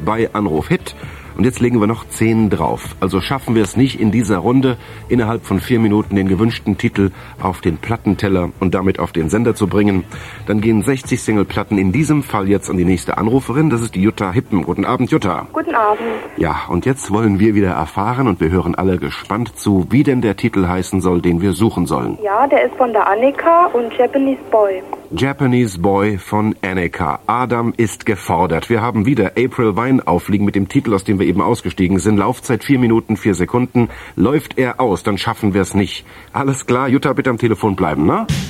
bei Anruf Hit. Und jetzt legen wir noch 10 drauf. Also schaffen wir es nicht in dieser Runde, innerhalb von 4 Minuten den gewünschten Titel auf den Plattenteller und damit auf den Sender zu bringen. Dann gehen 60 Singleplatten in diesem Fall jetzt an die nächste Anruferin. Das ist die Jutta Hippen. Guten Abend, Jutta. Guten Abend. Ja, und jetzt wollen wir wieder erfahren und wir hören alle gespannt zu, wie denn der Titel heißen soll, den wir suchen sollen. Ja, der ist von der Annika und Japanese Boy. Japanese Boy von Annika. Adam ist gefordert. Wir haben wieder April Wine aufliegen mit dem Titel, aus dem wir eben ausgestiegen sind. Laufzeit 4 Minuten, 4 Sekunden. Läuft er aus, dann schaffen wir es nicht. Alles klar, Jutta, bitte am Telefon bleiben, ne?